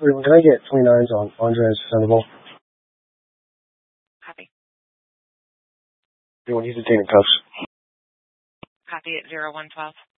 Can I get 29s on Andres Sandoval? Copy. Everyone, he's detained in cuffs. Copy at 0112.